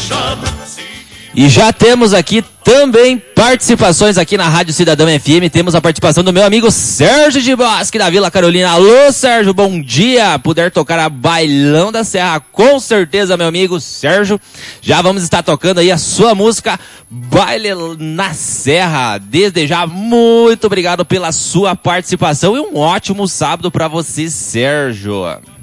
E já temos aqui também participações aqui na Rádio Cidadão FM. Temos a participação do meu amigo Sérgio de Bosque, da Vila Carolina. Alô, Sérgio, bom dia. Puder tocar a Bailão da Serra, com certeza, meu amigo Sérgio. Já vamos estar tocando aí a sua música Baile na Serra. Desde já, muito obrigado pela sua participação e um ótimo sábado para você, Sérgio.